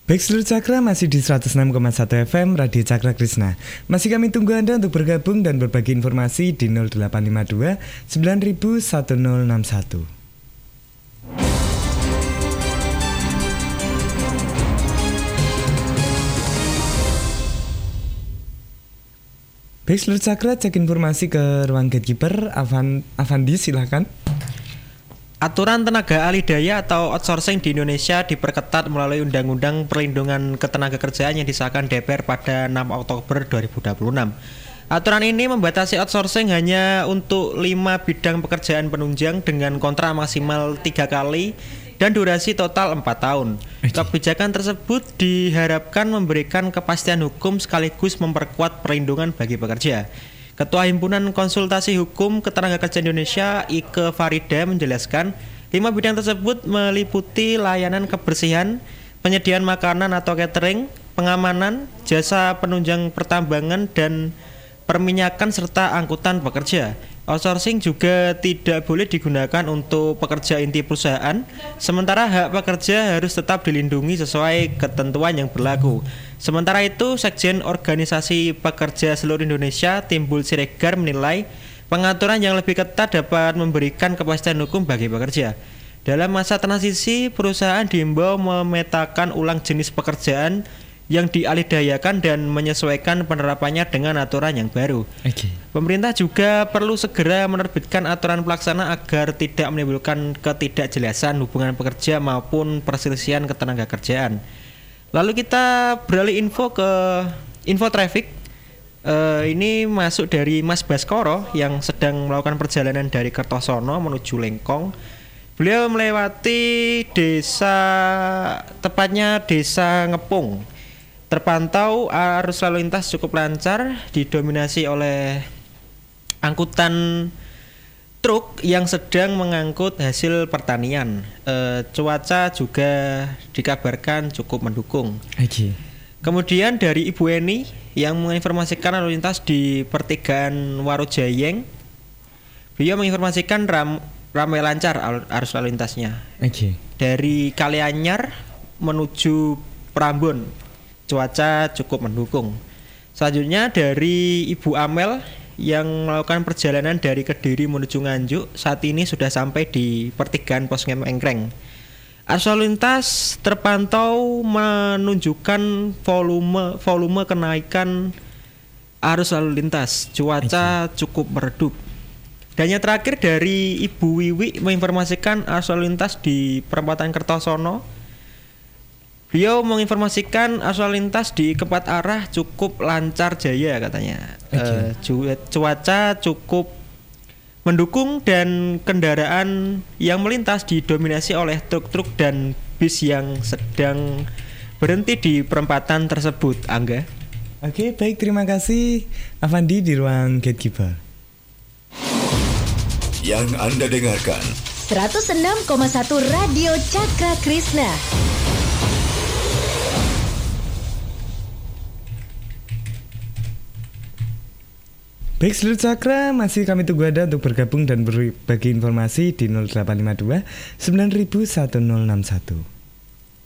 Baik seluruh Cakra, masih di 106,1 FM Radio Cakra Krishna. Masih kami tunggu Anda untuk bergabung dan berbagi informasi di 0852 901061. Baik seluruh Cakra, cek informasi ke ruang gatekeeper. Avandi silahkan. Aturan tenaga alih daya atau outsourcing di Indonesia diperketat melalui Undang-Undang Perlindungan Ketenagakerjaan yang disahkan DPR pada 6 Oktober 2026. Aturan ini membatasi outsourcing hanya untuk 5 bidang pekerjaan penunjang dengan kontrak maksimal 3 kali dan durasi total 4 tahun. Kebijakan tersebut diharapkan memberikan kepastian hukum sekaligus memperkuat perlindungan bagi pekerja. Ketua Himpunan Konsultasi Hukum Ketenagakerjaan Indonesia, Ike Farida, menjelaskan 5 bidang tersebut meliputi layanan kebersihan, penyediaan makanan atau catering, pengamanan, jasa penunjang pertambangan, dan perminyakan serta angkutan pekerja. Outsourcing juga tidak boleh digunakan untuk pekerja inti perusahaan, sementara hak pekerja harus tetap dilindungi sesuai ketentuan yang berlaku. Sementara itu, Sekjen Organisasi Pekerja Seluruh Indonesia, Timbul Siregar, menilai pengaturan yang lebih ketat dapat memberikan kepastian hukum bagi pekerja. Dalam masa transisi, perusahaan diimbau memetakan ulang jenis pekerjaan yang dialihdayakan dan menyesuaikan penerapannya dengan aturan yang baru. Pemerintah juga perlu segera menerbitkan aturan pelaksana agar tidak menimbulkan ketidakjelasan hubungan pekerja maupun perselisihan ketenagakerjaan. Lalu kita beralih info ke info traffic. Ini masuk dari Mas Baskoro yang sedang melakukan perjalanan dari Kertosono menuju Lengkong. Beliau melewati tepatnya desa Ngepung. Terpantau arus lalu lintas cukup lancar, didominasi oleh angkutan truk yang sedang mengangkut hasil pertanian. Cuaca juga dikabarkan cukup mendukung. Kemudian dari Ibu Eni yang menginformasikan lalu lintas di pertigaan Warujayeng, beliau menginformasikan ramai lancar arus lalu lintasnya. Dari Kalianyar menuju Prambon, cuaca cukup mendukung. Selanjutnya dari Ibu Amel yang melakukan perjalanan dari Kediri menuju Nganjuk, saat ini sudah sampai di pertigaan Posngem Engkreng. Arus lalu lintas terpantau menunjukkan volume kenaikan arus lalu lintas. Cuaca cukup meredup. Dan yang terakhir dari Ibu Wiwi menginformasikan arus lalu lintas di perempatan Kertosono. Beliau menginformasikan arus lalu lintas di keempat arah cukup lancar jaya katanya. Cuaca cukup mendukung dan kendaraan yang melintas didominasi oleh truk-truk dan bis yang sedang berhenti di perempatan tersebut. Angga. Oke, baik, terima kasih Avandi di ruang gatekeeper. Yang Anda dengarkan 106,1 Radio Cakra Krishna. Baik seluruh Cakra, masih kami tunggu Anda untuk bergabung dan berbagi informasi di 0852 901061.